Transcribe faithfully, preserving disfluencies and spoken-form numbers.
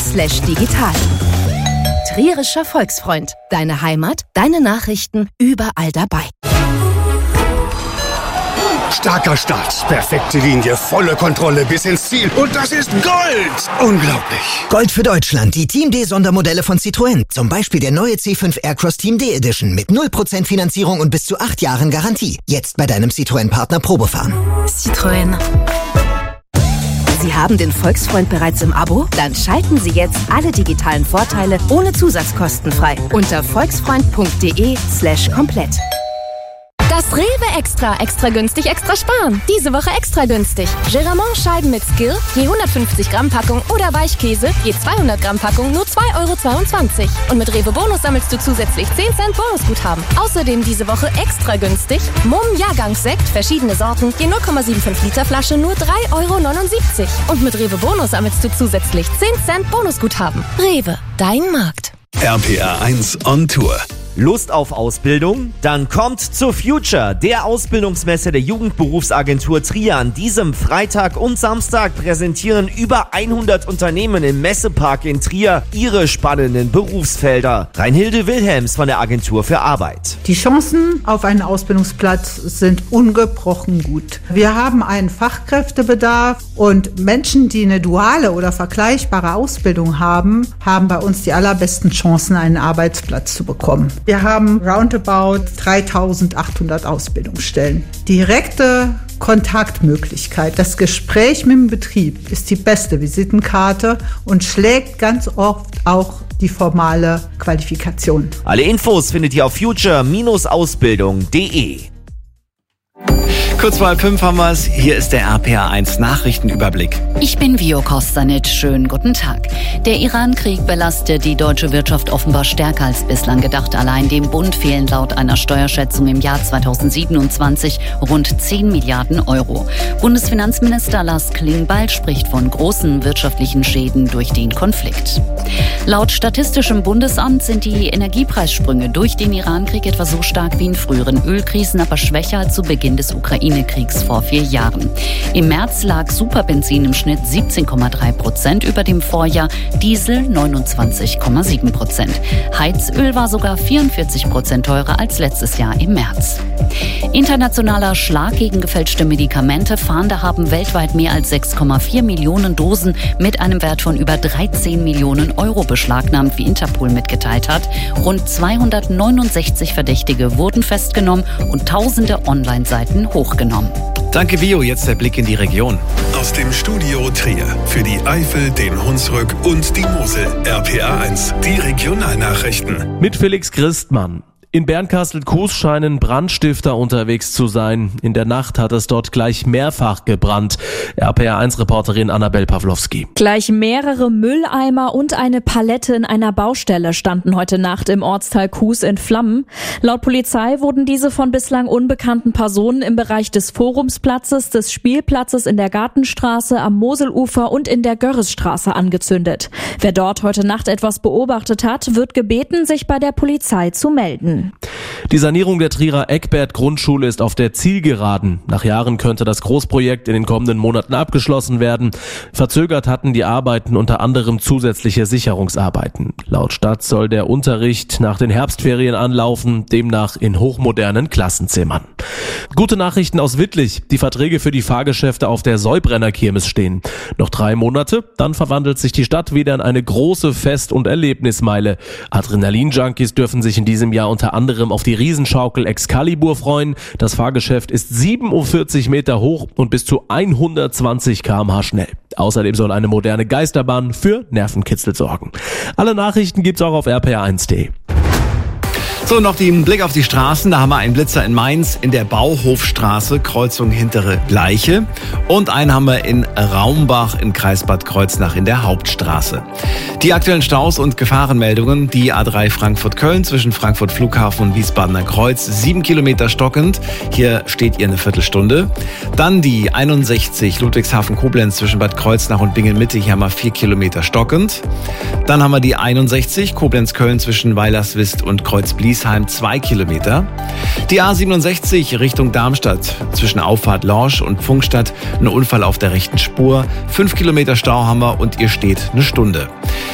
slash digital. Trierischer Volksfreund. Deine Heimat, deine Nachrichten, überall dabei. Starker Start, perfekte Linie, volle Kontrolle bis ins Ziel. Und das ist Gold! Unglaublich. Gold für Deutschland, die Team D-Sondermodelle von Citroën. Zum Beispiel der neue C fünf Aircross Team D Edition mit null Prozent Finanzierung und bis zu acht Jahren Garantie. Jetzt bei deinem Citroën-Partner Probefahren. Citroën. Sie haben den Volksfreund bereits im Abo? Dann schalten Sie jetzt alle digitalen Vorteile ohne Zusatzkosten frei unter volksfreund.de slash komplett. Das Rewe Extra, extra günstig, extra sparen. Diese Woche extra günstig. Geramont-Scheiben mit Skill, je hundertfünfzig Gramm Packung oder Weichkäse, je zweihundert Gramm Packung, nur zwei Euro zweiundzwanzig. Und mit Rewe Bonus sammelst du zusätzlich zehn Cent Bonusguthaben. Außerdem diese Woche extra günstig. Mumm Jahrgangssekt, verschiedene Sorten, je null Komma fünfundsiebzig Liter Flasche, nur drei Euro neunundsiebzig. Und mit Rewe Bonus sammelst du zusätzlich zehn Cent Bonusguthaben. Rewe, dein Markt. R P R eins on Tour. Lust auf Ausbildung? Dann kommt zur Future, der Ausbildungsmesse der Jugendberufsagentur Trier. An diesem Freitag und Samstag präsentieren über hundert Unternehmen im Messepark in Trier ihre spannenden Berufsfelder. Reinhilde Wilhelms von der Agentur für Arbeit. Die Chancen auf einen Ausbildungsplatz sind ungebrochen gut. Wir haben einen Fachkräftebedarf und Menschen, die eine duale oder vergleichbare Ausbildung haben, haben bei uns die allerbesten Chancen, einen Arbeitsplatz zu bekommen. Wir haben roundabout dreitausendachthundert Ausbildungsstellen. Direkte Kontaktmöglichkeit, das Gespräch mit dem Betrieb ist die beste Visitenkarte und schlägt ganz oft auch die formale Qualifikation. Alle Infos findet ihr auf future Ausbildung punkt de. Kurz vor halb fünf haben wir es. Hier ist der R P R eins Nachrichtenüberblick. Ich bin Vio Kostanic. Schönen guten Tag. Der Iran-Krieg belastet die deutsche Wirtschaft offenbar stärker als bislang gedacht. Allein dem Bund fehlen laut einer Steuerschätzung im Jahr zweitausendsiebenundzwanzig rund zehn Milliarden Euro. Bundesfinanzminister Lars Klingbeil spricht von großen wirtschaftlichen Schäden durch den Konflikt. Laut Statistischem Bundesamt sind die Energiepreissprünge durch den Iran-Krieg etwa so stark wie in früheren Ölkrisen, aber schwächer als zu Beginn des Ukraine-Kriegs vor vier Jahren. Im März lag Superbenzin im Schnitt siebzehn Komma drei Prozent über dem Vorjahr, Diesel neunundzwanzig Komma sieben Prozent. Heizöl war sogar vierundvierzig Prozent teurer als letztes Jahr im März. Internationaler Schlag gegen gefälschte Medikamente. Fahnder haben weltweit mehr als sechs Komma vier Millionen Dosen mit einem Wert von über dreizehn Millionen Euro beschlagnahmt, wie Interpol mitgeteilt hat. Rund zweihundertneunundsechzig Verdächtige wurden festgenommen und tausende Online-Seiten hochgenommen. Danke, Vio. Jetzt der Blick in die Region. Aus dem Studio Trier für die Eifel, den Hunsrück und die Mosel. R P R eins, die Regionalnachrichten. Mit Felix Christmann. In Bernkastel-Kues scheinen Brandstifter unterwegs zu sein. In der Nacht hat es dort gleich mehrfach gebrannt. R P R eins Reporterin Annabel Pawlowski. Gleich mehrere Mülleimer und eine Palette in einer Baustelle standen heute Nacht im Ortsteil Kues in Flammen. Laut Polizei wurden diese von bislang unbekannten Personen im Bereich des Forumsplatzes, des Spielplatzes in der Gartenstraße, am Moselufer und in der Görresstraße angezündet. Wer dort heute Nacht etwas beobachtet hat, wird gebeten, sich bei der Polizei zu melden. Die Sanierung der Trierer Eckbert-Grundschule ist auf der Zielgeraden. Nach Jahren könnte das Großprojekt in den kommenden Monaten abgeschlossen werden. Verzögert hatten die Arbeiten unter anderem zusätzliche Sicherungsarbeiten. Laut Stadt soll der Unterricht nach den Herbstferien anlaufen, demnach in hochmodernen Klassenzimmern. Gute Nachrichten aus Wittlich. Die Verträge für die Fahrgeschäfte auf der Säubrenner-Kirmes stehen. Noch drei Monate, dann verwandelt sich die Stadt wieder in eine große Fest- und Erlebnismeile. Adrenalin-Junkies dürfen sich in diesem Jahr unter anderem auf die Riesenschaukel Excalibur freuen. Das Fahrgeschäft ist siebenundvierzig Meter hoch und bis zu hundertzwanzig Kilometer pro Stunde schnell. Außerdem soll eine moderne Geisterbahn für Nervenkitzel sorgen. Alle Nachrichten gibt's auch auf r p r eins punkt de. So, noch den Blick auf die Straßen. Da haben wir einen Blitzer in Mainz in der Bauhofstraße, Kreuzung Hintere Gleiche. Und einen haben wir in Raumbach in Kreis Bad Kreuznach in der Hauptstraße. Die aktuellen Staus und Gefahrenmeldungen. Die A drei Frankfurt-Köln zwischen Frankfurt Flughafen und Wiesbadener Kreuz. Sieben Kilometer stockend. Hier steht ihr eine Viertelstunde. Dann die einundsechzig Ludwigshafen-Koblenz zwischen Bad Kreuznach und Bingen-Mitte. Hier haben wir vier Kilometer stockend. Dann haben wir die einundsechzig Koblenz-Köln zwischen Weilerswist und Kreuzblies. zwei Kilometer. Die A siebenundsechzig Richtung Darmstadt zwischen Auffahrt Lorsch und Pfungstadt. Ein Unfall auf der rechten Spur. Fünf Kilometer Stau haben wir und ihr steht eine Stunde.